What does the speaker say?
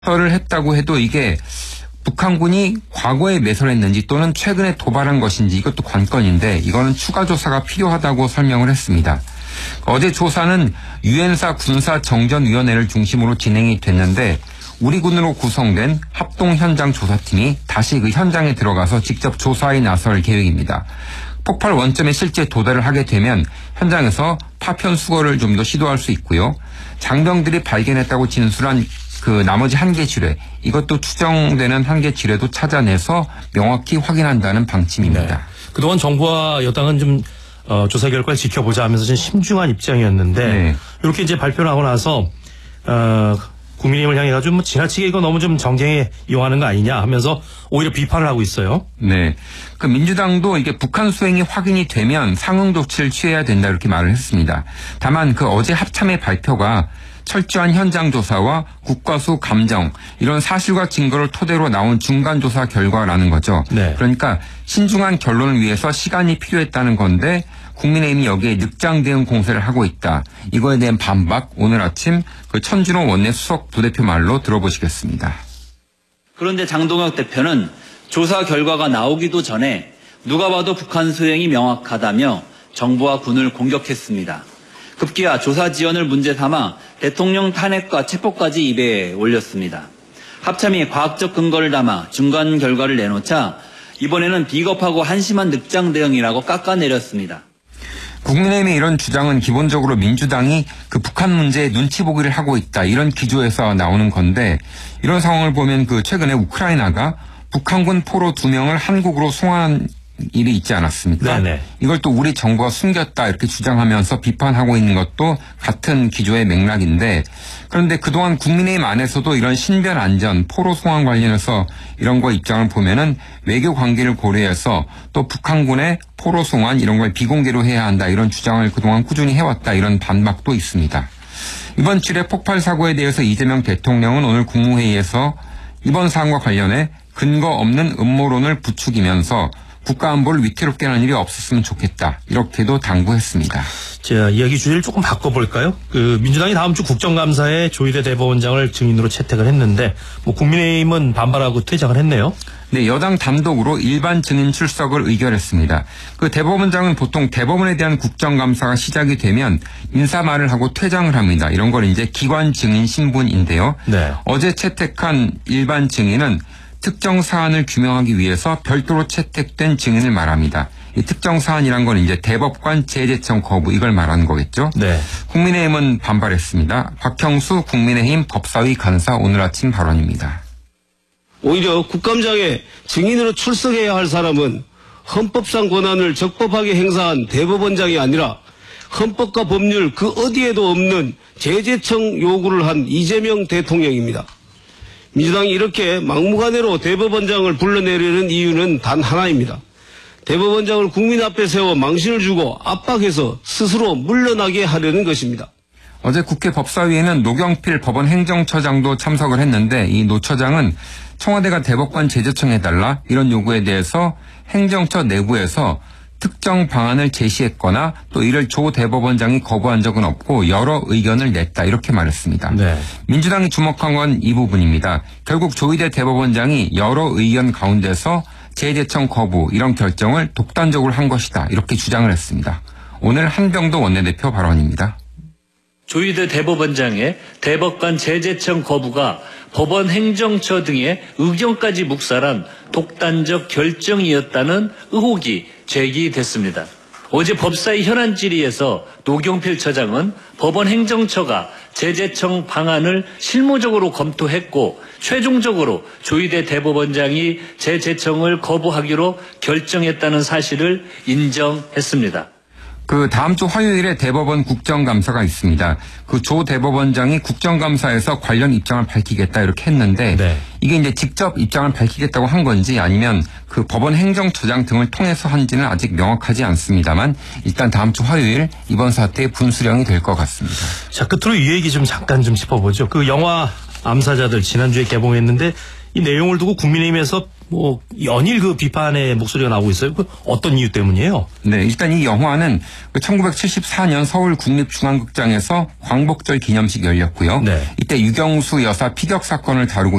를 했다고 해도 이게 북한군이 과거에 매설했는지 또는 최근에 도발한 것인지 이것도 관건인데 이거는 추가 조사가 필요하다고 설명을 했습니다. 어제 조사는 유엔사 군사정전위원회를 중심으로 진행이 됐는데 우리 군으로 구성된 합동현장조사팀이 다시 그 현장에 들어가서 직접 조사에 나설 계획입니다. 폭발 원점에 실제 도달을 하게 되면 현장에서 파편 수거를 좀 더 시도할 수 있고요. 장병들이 발견했다고 진술한 그 나머지 한계 지뢰, 이것도 추정되는 한계 지뢰도 찾아내서 명확히 확인한다는 방침입니다. 네. 그동안 정부와 여당은 좀 조사 결과를 지켜보자 하면서 좀 심중한 입장이었는데 네. 이렇게 이제 발표를 하고 나서 국민의힘을 향해 가지고 뭐 지나치게 이거 너무 좀 정쟁에 이용하는 거 아니냐 하면서 오히려 비판을 하고 있어요. 네. 그 민주당도 이게 북한 수행이 확인이 되면 상응 조치를 취해야 된다 이렇게 말을 했습니다. 다만 그 어제 합참의 발표가 철저한 현장 조사와 국과수 감정 이런 사실과 증거를 토대로 나온 중간 조사 결과라는 거죠. 네. 그러니까 신중한 결론을 위해서 시간이 필요했다는 건데 국민의힘이 여기에 늑장 대응 공세를 하고 있다. 이거에 대한 반박 오늘 아침 그 천준호 원내 수석 부대표 말로 들어보시겠습니다. 그런데 장동혁 대표는 조사 결과가 나오기도 전에 누가 봐도 북한 수행이 명확하다며 정부와 군을 공격했습니다. 급기야 조사 지연을 문제 삼아 대통령 탄핵과 체포까지 입에 올렸습니다. 합참이 과학적 근거를 담아 중간 결과를 내놓자 이번에는 비겁하고 한심한 늑장 대응이라고 깎아내렸습니다. 국민의힘의 이런 주장은 기본적으로 민주당이 그 북한 문제에 눈치 보기를 하고 있다 이런 기조에서 나오는 건데 이런 상황을 보면 그 최근에 우크라이나가 북한군 포로 2명을 한국으로 송환한 일이 있지 않았습니까? 네네. 이걸 또 우리 정부가 숨겼다 이렇게 주장하면서 비판하고 있는 것도 같은 기조의 맥락인데 그런데 그동안 국민의힘 안에서도 이런 신변 안전, 포로 송환 관련해서 이런 거 입장을 보면은 외교 관계를 고려해서 또 북한군의 포로 송환 이런 걸 비공개로 해야 한다 이런 주장을 그동안 꾸준히 해왔다 이런 반박도 있습니다. 이번 지뢰 폭발 사고에 대해서 이재명 대통령은 오늘 국무회의에서 이번 사안과 관련해 근거 없는 음모론을 부추기면서 국가안보를 위태롭게 하는 일이 없었으면 좋겠다. 이렇게도 당부했습니다. 자, 이야기 주제를 조금 바꿔볼까요? 민주당이 다음 주 국정감사에 조희대 대법원장을 증인으로 채택을 했는데 뭐 국민의힘은 반발하고 퇴장을 했네요. 네, 여당 단독으로 일반 증인 출석을 의결했습니다. 그 대법원장은 보통 대법원에 대한 국정감사가 시작이 되면 인사말을 하고 퇴장을 합니다. 이런 걸 이제 기관 증인 신분인데요. 네. 어제 채택한 일반 증인은 특정 사안을 규명하기 위해서 별도로 채택된 증인을 말합니다. 이 특정 사안이란 건 이제 대법관 재제청 거부 이걸 말하는 거겠죠. 네. 국민의힘은 반발했습니다. 박형수 국민의힘 법사위 간사 오늘 아침 발언입니다. 오히려 국감장에 증인으로 출석해야 할 사람은 헌법상 권한을 적법하게 행사한 대법원장이 아니라 헌법과 법률 그 어디에도 없는 재제청 요구를 한 이재명 대통령입니다. 민주당이 이렇게 막무가내로 대법원장을 불러내려는 이유는 단 하나입니다. 대법원장을 국민 앞에 세워 망신을 주고 압박해서 스스로 물러나게 하려는 것입니다. 어제 국회 법사위에는 노경필 법원 행정처장도 참석을 했는데 이 노 처장은 청와대가 대법관 재제청해달라 이런 요구에 대해서 행정처 내부에서 특정 방안을 제시했거나 또 이를 조 대법원장이 거부한 적은 없고 여러 의견을 냈다 이렇게 말했습니다. 네. 민주당이 주목한 건 이 부분입니다. 결국 조희대 대법원장이 여러 의견 가운데서 재제청 거부 이런 결정을 독단적으로 한 것이다 이렇게 주장을 했습니다. 오늘 한병도 원내대표 발언입니다. 조희대 대법원장의 대법관 재제청 거부가 법원 행정처 등의 의견까지 묵살한 독단적 결정이었다는 의혹이 제기됐습니다. 어제 법사위 현안 질의에서 노경필 처장은 법원 행정처가 재제청 방안을 실무적으로 검토했고 최종적으로 조희대 대법원장이 재제청을 거부하기로 결정했다는 사실을 인정했습니다. 그 다음 주 화요일에 대법원 국정감사가 있습니다. 그 조 대법원장이 국정감사에서 관련 입장을 밝히겠다 이렇게 했는데 네. 이게 이제 직접 입장을 밝히겠다고 한 건지 아니면 그 법원 행정처장 등을 통해서 한지는 아직 명확하지 않습니다만 일단 다음 주 화요일 이번 사태의 분수령이 될 것 같습니다. 자, 끝으로 이 얘기 좀 잠깐 좀 짚어보죠. 그 영화 암사자들 지난주에 개봉했는데 이 내용을 두고 국민의힘에서 뭐 연일 그 비판의 목소리가 나오고 있어요. 그 어떤 이유 때문이에요? 네, 일단 이 영화는 1974년 서울 국립중앙극장에서 광복절 기념식 열렸고요. 네. 이때 유경수 여사 피격 사건을 다루고